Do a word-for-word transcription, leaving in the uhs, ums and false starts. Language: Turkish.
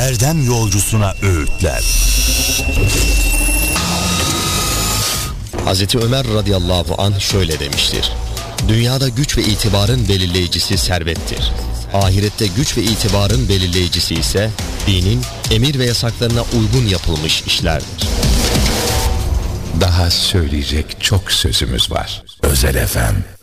erdem yolcusuna öğütler. Hazreti Ömer radıyallahu anh şöyle demiştir: dünyada güç ve itibarın belirleyicisi servettir. Ahirette güç ve itibarın belirleyicisi ise dinin emir ve yasaklarına uygun yapılmış işlerdir. Daha söyleyecek çok sözümüz var. Özel F M.